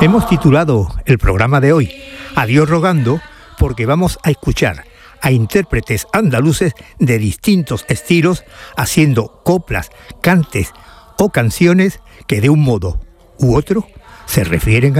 Hemos titulado el programa de hoy Adiós rogando, porque vamos a escuchar a intérpretes andaluces de distintos estilos haciendo coplas, cantes o canciones que de un modo u otro se refieren